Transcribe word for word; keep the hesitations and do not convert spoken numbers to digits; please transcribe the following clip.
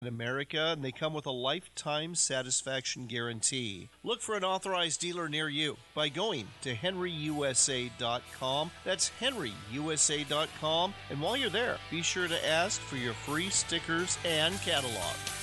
in America, and they come with a lifetime satisfaction guarantee. Look for an authorized dealer near you by going to henry u s a dot com. That's henry u s a dot com. And while you're there, be sure to ask for your free stickers and catalog.